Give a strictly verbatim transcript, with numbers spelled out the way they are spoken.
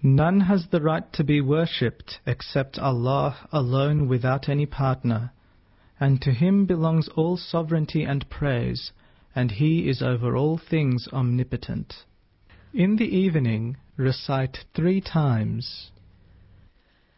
None has the right to be worshipped except Allah alone without any partner, and to Him belongs all sovereignty and praise, and He is over all things omnipotent. In the evening recite three times,